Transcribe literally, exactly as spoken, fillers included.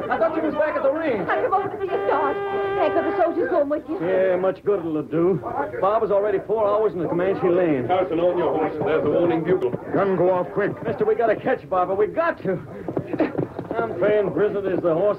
I thought you was back at the range. I come over to see you start. Hank, are the soldiers going with you? Yeah, much good it'll do. Bob is already four hours in the Comanche lane. Carson, on your horse. There's the warning bugle. Gun go off quick. Mister, we gotta catch Barbara. We got to. I'm praying Blizzard is the horse